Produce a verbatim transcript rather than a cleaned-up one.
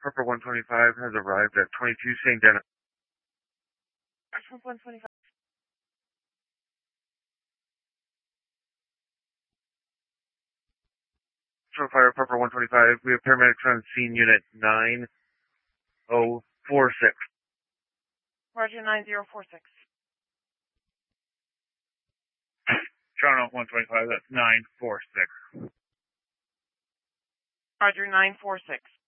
Purple one twenty-five has arrived at twenty-two Saint Denis. one twenty-five. Show fire, Purple one twenty-five. We have paramedics on scene, unit nine oh four six. Roger, nine zero four six. Toronto one twenty-five, that's nine four six. Roger, nine four six.